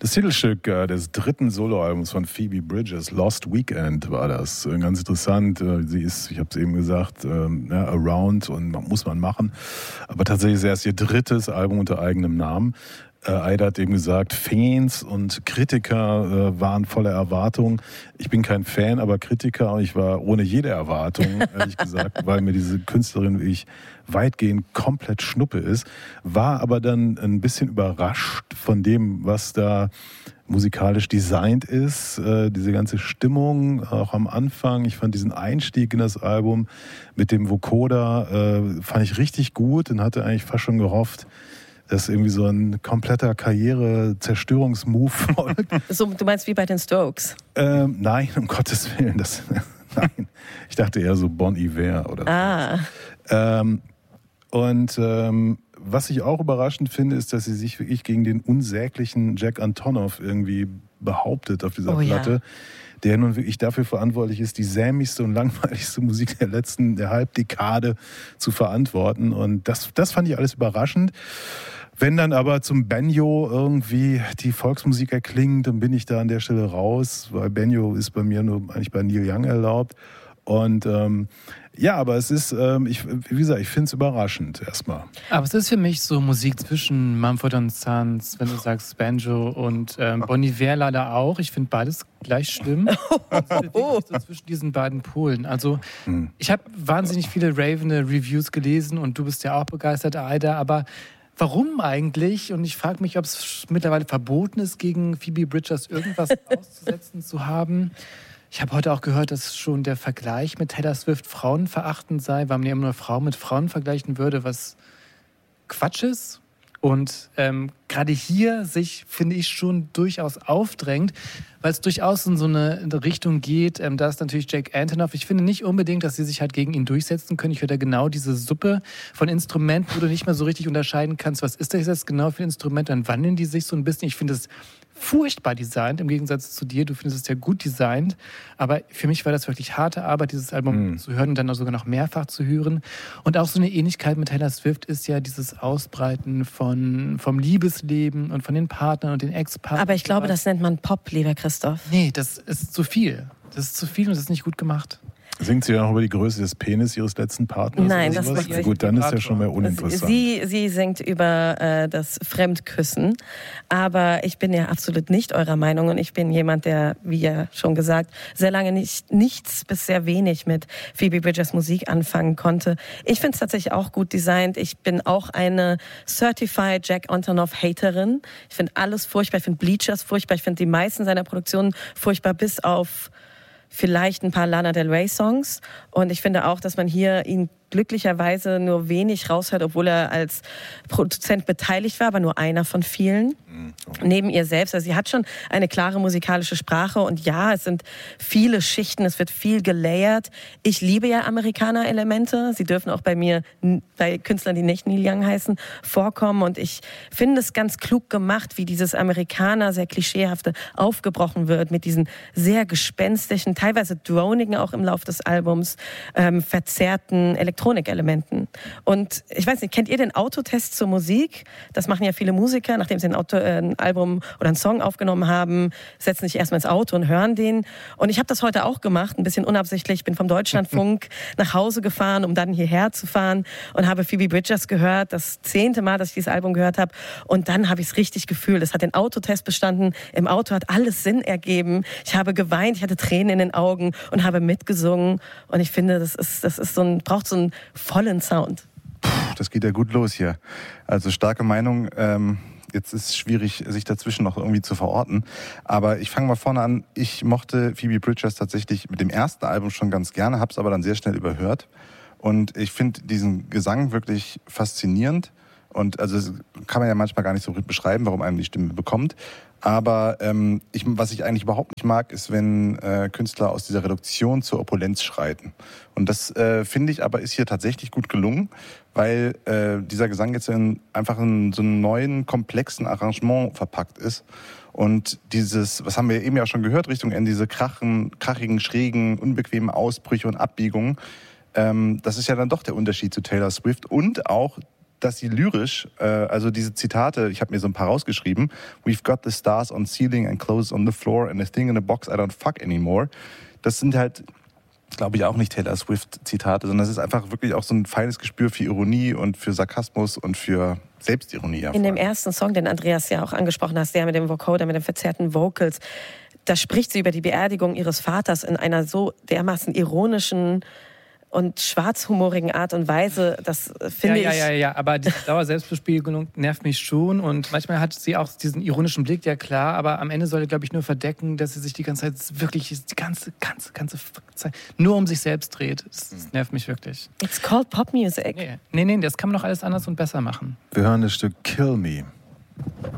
Das Titelstück des dritten Soloalbums von Phoebe Bridgers, Lost Weekend, war das. Ganz interessant. Sie ist, ich habe es eben gesagt, Around und muss man machen. Aber tatsächlich ist es erst ihr drittes Album unter eigenem Namen. Aida hat eben gesagt, Fans und Kritiker waren voller Erwartung. Ich bin kein Fan, aber Kritiker, und ich war ohne jede Erwartung, ehrlich gesagt, weil mir diese Künstlerin, wie ich, weitgehend komplett Schnuppe ist, war aber dann ein bisschen überrascht von dem, was da musikalisch designt ist, diese ganze Stimmung, auch am Anfang. Ich fand diesen Einstieg in das Album mit dem Vocoder, fand ich richtig gut und hatte eigentlich fast schon gehofft, dass irgendwie so ein kompletter Karriere-Zerstörungsmove folgt. So, du meinst wie bei den Strokes? Nein, um Gottes Willen. Nein. Ich dachte eher so Bon Iver oder so. Was ich auch überraschend finde, ist, dass sie sich wirklich gegen den unsäglichen Jack Antonoff irgendwie behauptet auf dieser Platte. Der nun wirklich dafür verantwortlich ist, die sämigste und langweiligste Musik der Halbdekade zu verantworten. Und das fand ich alles überraschend. Wenn dann aber zum Banjo irgendwie die Volksmusik erklingt, dann bin ich da an der Stelle raus, weil Banjo ist bei mir nur eigentlich bei Neil Young erlaubt. Und aber es ist, wie gesagt, ich finde es überraschend erstmal. Aber es ist für mich so Musik zwischen Mumford & Sons, wenn du sagst Banjo, und Bon Iver leider auch. Ich finde beides gleich schlimm. So zwischen diesen beiden Polen. Also ich habe wahnsinnig viele ravende Reviews gelesen und du bist ja auch begeistert, Aida, aber warum eigentlich? Und ich frage mich, ob es mittlerweile verboten ist, gegen Phoebe Bridgers irgendwas auszusetzen zu haben. Ich habe heute auch gehört, dass schon der Vergleich mit Taylor Swift frauenverachtend sei, weil man ja immer nur Frauen mit Frauen vergleichen würde, was Quatsch ist. Und gerade hier sich, finde ich, schon durchaus aufdrängt, weil es durchaus in so eine Richtung geht. Da ist natürlich Jack Antonoff. Ich finde nicht unbedingt, dass sie sich halt gegen ihn durchsetzen können. Ich höre da genau diese Suppe von Instrumenten, wo du nicht mehr so richtig unterscheiden kannst, was ist das jetzt genau für ein Instrument, dann wandeln die sich so ein bisschen. Ich finde es furchtbar designt, im Gegensatz zu dir. Du findest es ja gut designt. Aber für mich war das wirklich harte Arbeit, dieses Album zu hören und dann auch sogar noch mehrfach zu hören. Und auch so eine Ähnlichkeit mit Taylor Swift ist ja dieses Ausbreiten vom Liebesleben und von den Partnern und den Ex-Partnern. Aber ich glaube, das nennt man Pop, lieber Christoph. Nee, das ist zu viel. Das ist zu viel und das ist nicht gut gemacht. Singt sie ja noch über die Größe des Penis ihres letzten Partners? Nein, oder das sowas? Gut, dann ist ja schon mehr uninteressant. Sie singt über das Fremdküssen, aber ich bin ja absolut nicht eurer Meinung und ich bin jemand, der, wie ja schon gesagt, sehr lange nichts bis sehr wenig mit Phoebe Bridgers Musik anfangen konnte. Ich finde es tatsächlich auch gut designt. Ich bin auch eine Certified Jack Antonoff Haterin. Ich finde alles furchtbar. Ich finde Bleachers furchtbar. Ich finde die meisten seiner Produktionen furchtbar, bis auf vielleicht ein paar Lana Del Rey Songs. Und ich finde auch, dass man hier ihn glücklicherweise nur wenig raushört, obwohl er als Produzent beteiligt war, aber nur einer von vielen. Okay. Neben ihr selbst. Also sie hat schon eine klare musikalische Sprache und ja, es sind viele Schichten, es wird viel gelayert. Ich liebe ja Amerikaner-Elemente. Sie dürfen auch bei mir, bei Künstlern, die nicht Neil Young heißen, vorkommen und ich finde es ganz klug gemacht, wie dieses Amerikaner, sehr klischeehafte aufgebrochen wird mit diesen sehr gespenstischen, teilweise dronigen auch im Lauf des Albums, verzerrten Elektronikelementen. Und ich weiß nicht, kennt ihr den Autotest zur Musik? Das machen ja viele Musiker, nachdem sie ein Album oder einen Song aufgenommen haben, setzen sich erstmal ins Auto und hören den. Und ich habe das heute auch gemacht, ein bisschen unabsichtlich. Ich bin vom Deutschlandfunk nach Hause gefahren, um dann hierher zu fahren und habe Phoebe Bridgers gehört, das 10. Mal, dass ich dieses Album gehört habe. Und dann habe ich es richtig gefühlt. Es hat den Autotest bestanden. Im Auto hat alles Sinn ergeben. Ich habe geweint, ich hatte Tränen in den Augen und habe mitgesungen. Und ich finde, das ist braucht so einen vollen Sound. Das geht ja gut los hier. Also starke Meinung. Jetzt ist es schwierig, sich dazwischen noch irgendwie zu verorten. Aber ich fange mal vorne an. Ich mochte Phoebe Bridgers tatsächlich mit dem ersten Album schon ganz gerne, habe es aber dann sehr schnell überhört. Und ich finde diesen Gesang wirklich faszinierend. Und also das kann man ja manchmal gar nicht so beschreiben, warum einem die Stimme bekommt. Aber was ich eigentlich überhaupt nicht mag, ist, wenn Künstler aus dieser Reduktion zur Opulenz schreiten. Und das finde ich aber ist hier tatsächlich gut gelungen, weil dieser Gesang jetzt einfach in so einem neuen, komplexen Arrangement verpackt ist. Und dieses, was haben wir eben ja schon gehört, Richtung Ende, diese krachigen, schrägen, unbequemen Ausbrüche und Abbiegungen, das ist ja dann doch der Unterschied zu Taylor Swift und auch dass sie lyrisch, also diese Zitate, ich habe mir so ein paar rausgeschrieben, we've got the stars on ceiling and clothes on the floor and a thing in a box I don't fuck anymore. Das sind halt, glaube ich, auch nicht Taylor Swift-Zitate, sondern das ist einfach wirklich auch so ein feines Gespür für Ironie und für Sarkasmus und für Selbstironie. In dem ersten Song, den Andreas ja auch angesprochen hast, der mit dem Vocoder, mit den verzerrten Vocals, da spricht sie über die Beerdigung ihres Vaters in einer so dermaßen ironischen und schwarzhumorigen Art und Weise, das finde ich... Ja, aber die Dauerselbstbespiegelung nervt mich schon und manchmal hat sie auch diesen ironischen Blick, ja klar, aber am Ende soll er, glaube ich, nur verdecken, dass sie sich die ganze Zeit wirklich, die ganze Zeit nur um sich selbst dreht. Das nervt mich wirklich. It's called Pop Music. Nee, das kann man doch alles anders und besser machen. Wir hören das Stück Kill Me.